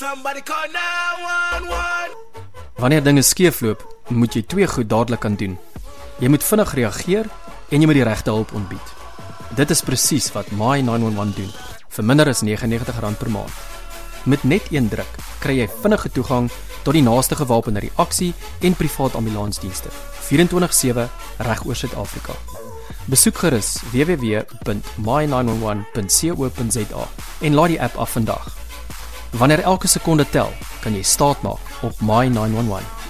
Somebody call 911. Wanneer dinge skeefloop, moet jy twee goed dadelik kan doen. Jy moet vinnig reageer en jy moet die regte hulp ontbied. Dit is presies wat My 911 doen, vir minder as R99 per maand. Met net een druk kry jy vinnige toegang tot die naaste gewapende reaksie en privaat ambulansdienste, 24/7 reg oor Suid-Afrika. Besoek gerus www.my911.co.za en laai die app af vandag. Wanneer elke sekonde tel, kan jy staat maak op My 911.